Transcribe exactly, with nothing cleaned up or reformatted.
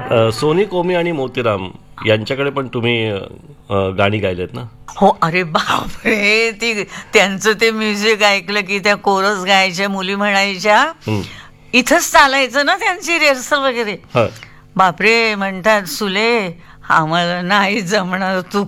अ, Sony कोमी आणि मोतीराम यांच्याकडे पण तुम्ही अ, गाणी गायलेत ना? हो, अरे बापरे, ती त्यांचं ते म्युझिक ऐकलं की त्या कोरस गायच्या, मुली म्हणायच्या, हं. इथंच चालायचं ना त्यांची रिहर्सल वगैरे. हा. बापरे, म्हणतात सुले आम्हाला नाही जमणार, तू